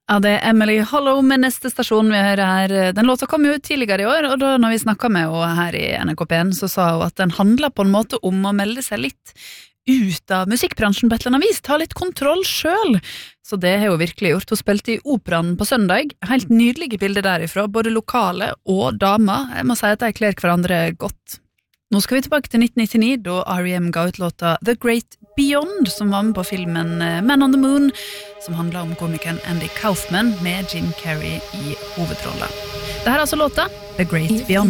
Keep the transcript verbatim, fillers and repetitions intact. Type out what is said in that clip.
Ja, det er Emily Hollow med neste stasjon vi hører her. Den låta kom jo ut tidligere i år, og da når vi snakket med henne her i N R K P en, så sa hun at den handler på en måte om å melde seg litt ut av musikkbransjen på et eller annet vis, ta litt kontroll selv. Så det har hun virkelig gjort. Hun spilte i operaen på søndag. Helt nydelige bilder derifra, både lokale og damer. Jeg må si at de kler hverandre godt. Nå skal vi tilbake til nitten nittini, da R E M ga ut låta The Great Beyond, som var med på filmen Man on the Moon, som handler om komikeren Andy Kaufman med Jim Carrey i hovedrollen. Dette er altså låta The Great Beyond.